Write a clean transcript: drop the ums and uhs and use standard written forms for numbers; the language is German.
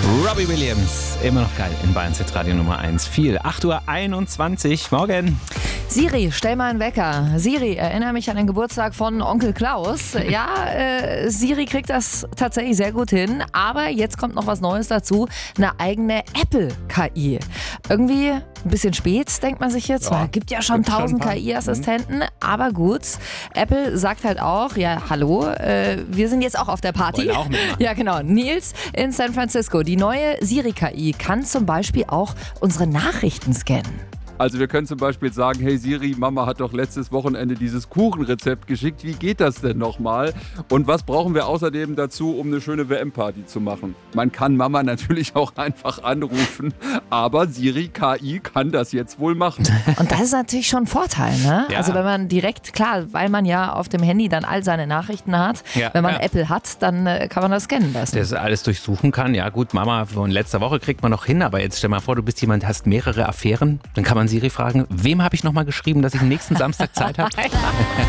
Robbie Williams, immer noch geil in Bayern Z Radio Nummer 1. 8:21 Uhr, morgen. Siri, stell mal einen Wecker. Siri, erinnere mich an den Geburtstag von Onkel Klaus. Ja, Siri kriegt das tatsächlich sehr gut hin, aber jetzt kommt noch was Neues dazu, eine eigene Apple-KI. Irgendwie ein bisschen spät, denkt man sich jetzt, weil es gibt ja schon 1000 KI-Assistenten, aber gut. Apple sagt halt auch, ja, hallo, wir sind jetzt auch auf der Party. Wollen auch mitmachen. Ja, genau. Nils in San Francisco. Die neue Siri-KI kann zum Beispiel auch unsere Nachrichten scannen. Also wir können zum Beispiel sagen, hey Siri, Mama hat doch letztes Wochenende dieses Kuchenrezept geschickt. Wie geht das denn nochmal? Und was brauchen wir außerdem dazu, um eine schöne WM-Party zu machen? Man kann Mama natürlich auch einfach anrufen, aber Siri KI kann das jetzt wohl machen. Und das ist natürlich schon ein Vorteil, ne? Ja. Also wenn man direkt, klar, weil man ja auf dem Handy dann all seine Nachrichten hat, Ja, wenn man ja. Apple hat, dann kann man das scannen lassen. Das alles durchsuchen kann. Ja gut, Mama, von letzter Woche kriegt man noch hin, aber jetzt stell mal vor, du bist jemand, hast mehrere Affären. Dann kann man Siri fragen, wem habe ich nochmal geschrieben, dass ich nächsten Samstag Zeit habe?